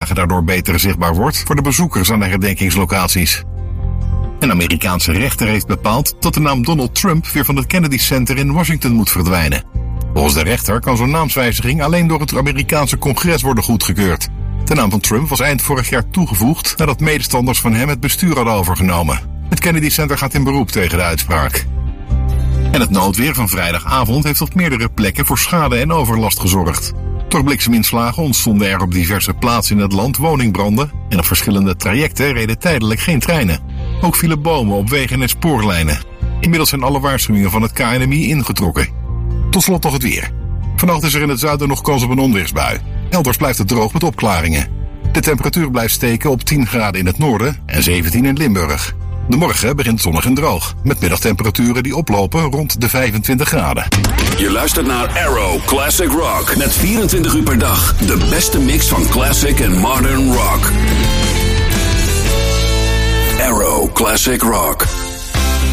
dagen daardoor beter zichtbaar wordt voor de bezoekers aan de herdenkingslocaties. Een Amerikaanse rechter heeft bepaald dat de naam Donald Trump weer van het Kennedy Center in Washington moet verdwijnen. Volgens de rechter kan zo'n naamswijziging alleen door het Amerikaanse congres worden goedgekeurd. De naam van Trump was eind vorig jaar toegevoegd nadat medestanders van hem het bestuur hadden overgenomen. Het Kennedy Center gaat in beroep tegen de uitspraak. En het noodweer van vrijdagavond heeft op meerdere plekken voor schade en overlast gezorgd. Door blikseminslagen ontstonden er op diverse plaatsen in het land woningbranden en op verschillende trajecten reden tijdelijk geen treinen. Ook vielen bomen op wegen en spoorlijnen. Inmiddels zijn alle waarschuwingen van het KNMI ingetrokken. Tot slot nog het weer. Vannacht is er in het zuiden nog kans op een onweersbui. Elders blijft het droog met opklaringen. De temperatuur blijft steken op 10 graden in het noorden en 17 in Limburg. De morgen begint zonnig en droog, met middagtemperaturen die oplopen rond de 25 graden. Je luistert naar Arrow Classic Rock. Met 24 uur per dag de beste mix van classic en modern rock. Arrow Classic Rock.